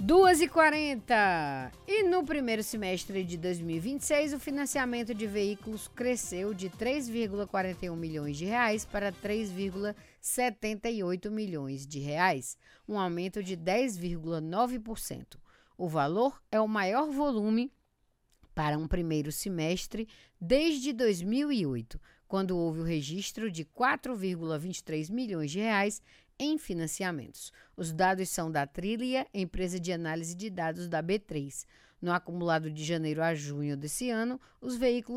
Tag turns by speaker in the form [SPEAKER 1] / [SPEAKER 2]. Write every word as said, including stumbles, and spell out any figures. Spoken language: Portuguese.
[SPEAKER 1] duas e quarenta. E no primeiro semestre de dois mil e vinte e seis, o financiamento de veículos cresceu de três vírgula quarenta e um milhões de reais para três vírgula setenta e oito milhões de reais, um aumento de dez vírgula nove por cento. O valor é o maior volume para um primeiro semestre desde dois mil e oito, quando houve o registro de quatro vírgula vinte e três milhões de reais em financiamentos. Os dados são da Trillia, empresa de análise de dados da B três. No acumulado de janeiro a junho desse ano, os veículos